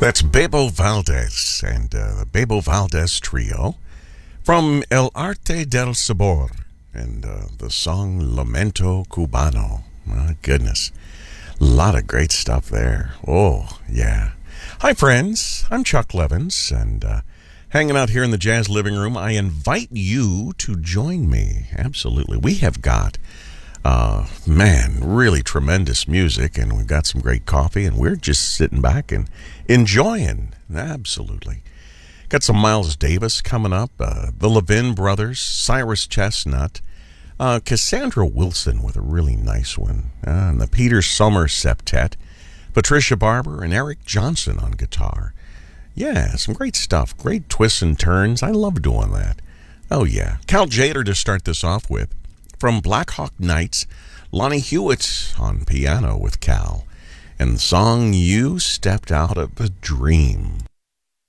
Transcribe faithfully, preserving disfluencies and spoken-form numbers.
That's Bebo Valdez and uh, the Bebo Valdez Trio from El Arte del Sabor and uh, the song Lamento Cubano. My goodness. A lot of great stuff there. Oh, yeah. Hi, friends. I'm Chuck Levins, and uh, hanging out here in the Jazz Living Room, I invite you to join me. Absolutely. We have got, uh, man, really tremendous music, and we've got some great coffee, and we're just sitting back and enjoying. Absolutely. Got some Miles Davis coming up, uh, the Levin Brothers, Cyrus Chestnut, uh, Cassandra Wilson with a really nice one, uh, and the Peter Sommer Septet, Patricia Barber, and Eric Johnson on guitar. Yeah, some great stuff. Great twists and turns. I love doing that. Oh, yeah. Cal Tjader to start this off with. From Black Hawk Nights, Lonnie Hewitt on piano with Cal. And the song You Stepped Out of a Dream.